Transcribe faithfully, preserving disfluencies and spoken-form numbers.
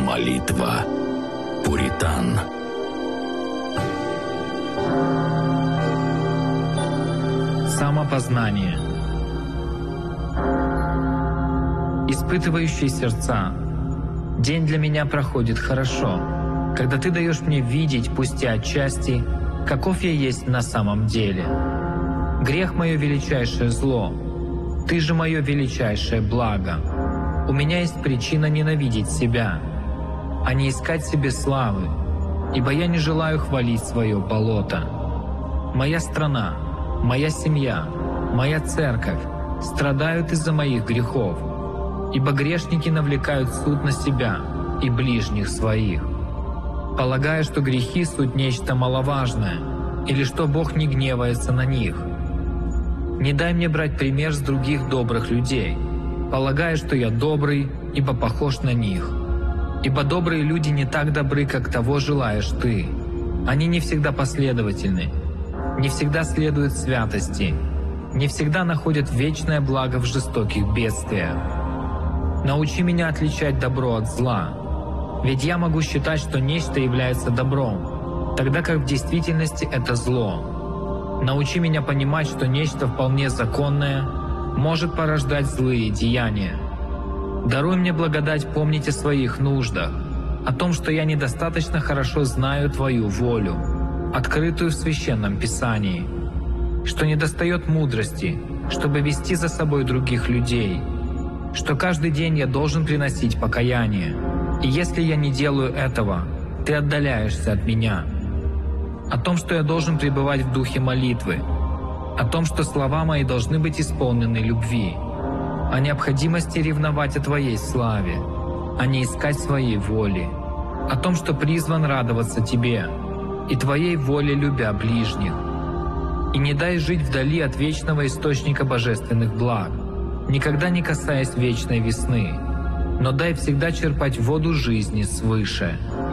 Молитва пуритан. Самопознание. Испытывающие сердца. День для меня проходит хорошо, когда Ты даешь мне видеть, пусть и отчасти, каков я есть на самом деле. Грех — мое величайшее зло, Ты же мое величайшее благо. У меня есть причина ненавидеть себя, а не искать себе славы, ибо я не желаю хвалить свое болото. Моя страна, моя семья, моя церковь страдают из-за моих грехов, ибо грешники навлекают суд на себя и ближних своих, полагая, что грехи — суть нечто маловажное, или что Бог не гневается на них. Не дай мне брать пример с других добрых людей, полагая, что я добрый, ибо похож на них. Ибо добрые люди не так добры, как того желаешь Ты. Они не всегда последовательны, не всегда следуют святости, не всегда находят вечное благо в жестоких бедствиях. Научи меня отличать добро от зла, ведь я могу считать, что нечто является добром, тогда как в действительности это зло. Научи меня понимать, что нечто вполне законное может порождать злые деяния. Даруй мне благодать помнить о своих нуждах, о том, что я недостаточно хорошо знаю Твою волю, открытую в Священном Писании, что недостает мудрости, чтобы вести за собой других людей, что каждый день я должен приносить покаяние, и если я не делаю этого, Ты отдаляешься от меня, о том, что я должен пребывать в духе молитвы, о том, что слова мои должны быть исполнены любви, о необходимости ревновать о Твоей славе, а не искать своей воли, о том, что призван радоваться Тебе и Твоей воле, любя ближних. И не дай жить вдали от вечного источника божественных благ, никогда не касаясь вечной весны, но дай всегда черпать воду жизни свыше.